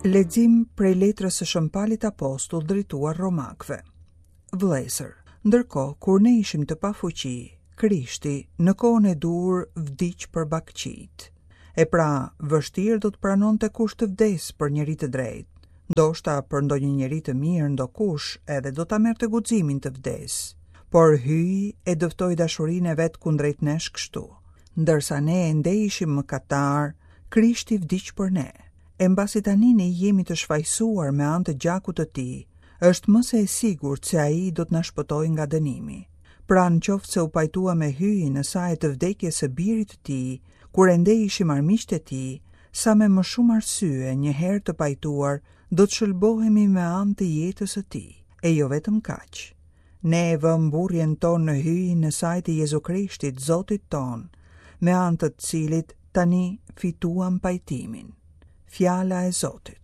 Lexim prej letrës së Shëmpalit Apostull drejtuar Romakëve. Vëllezër, ndërkohë kur ne ishim të pafuqi, Krishti në kohën e dur vdiq për bakqit. E pra, vështirë do të pranonte kusht të vdes për njeri të drejt. Ndoshta për ndonjë njeri të mirë ndokush edhe do ta merrte guximin të vdes. Por hyi e dëftoi dashurinë e vet kundrejt nesh kështu. Ndërsa ne ende ishim mëkatar, Krishti vdiq për ne. E mbasi tani ne jemi të shfaqsuar me anë të gjakut të tij, është më se e sigurt se ai do të na shpëtojë nga dënimi. Pra në qoftë se u pajtua me hyjin e saj të vdekjes së birit të tij, kur ende ishim armiqtë e tij, sa me më shumë arsye një herë të pajtuar, do të shëlbohemi me anë të jetës së tij. E jo vetëm kaq. Ne e vëm burrjen tonë në hyjin e saj të Jezu Krishtit, Zotit ton, me anë të cilit tani fituam pajtimin. Fjala e Zotit.